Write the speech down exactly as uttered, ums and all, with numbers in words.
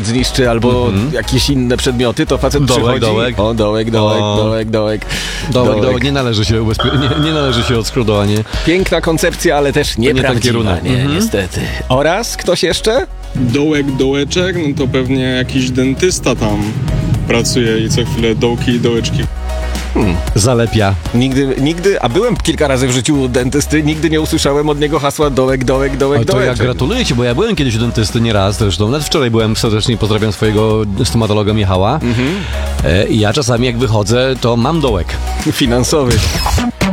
samochód zniszczy albo mm-hmm. jakieś inne przedmioty, to facet dołek, przychodzi... Dołek. O, dołek, dołek, o. dołek, dołek. Dołek, dołek, nie należy się ubezpie... nie, nie należy się odskrodowanie. Piękna koncepcja, ale też nieprawdziwa, nie, nie mm-hmm. niestety. Oraz ktoś jeszcze? Dołek, dołeczek, no to pewnie jakiś dentysta tam pracuje i co chwilę dołki i dołeczki. Hmm. Zalepia. Nigdy, nigdy, a byłem kilka razy w życiu u dentysty, nigdy nie usłyszałem od niego hasła dołek, dołek, dołek, ale to dołeczek. ja gratuluję ci, bo ja byłem kiedyś u dentysty nie raz zresztą. Nawet wczoraj byłem serdecznie, pozdrawiam swojego stomatologa Michała. Mm-hmm. E, I ja czasami jak wychodzę, to mam dołek. Finansowy.